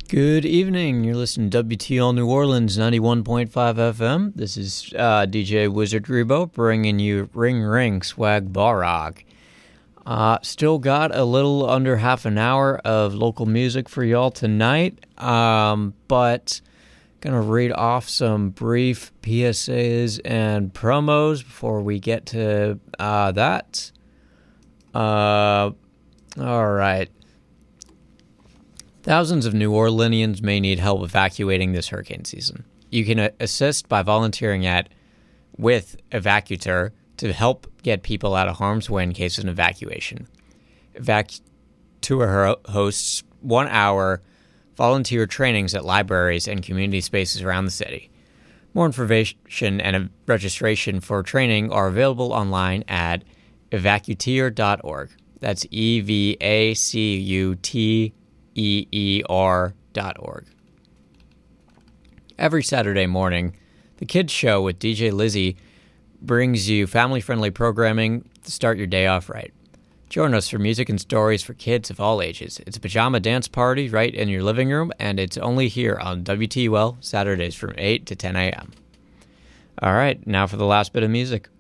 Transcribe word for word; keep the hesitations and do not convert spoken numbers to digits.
Good evening. You're listening to W T L New Orleans ninety-one point five F M. This is uh, D J Wizard Rebo bringing you Ring Ring Swag Barog. Uh, still got a little under half an hour of local music for y'all tonight, um, but gonna read off some brief P S As and promos before we get to uh, that. Uh, all right. Thousands of New Orleanians may need help evacuating this hurricane season. You can uh, assist by volunteering at with Evacuator to help get people out of harm's way in case of an evacuation. Evacuator hosts one-hour volunteer trainings at libraries and community spaces around the city. More information and a registration for training are available online at evacuteer dot org. That's E V A C U T E E R dot org. Every Saturday morning, The Kids Show with D J Lizzie brings you family-friendly programming to start your day off right. Join us for music and stories for kids of all ages. It's a pajama dance party right in your living room, and it's only here on W T U L Saturdays from eight to ten a.m. All right, now for the last bit of music.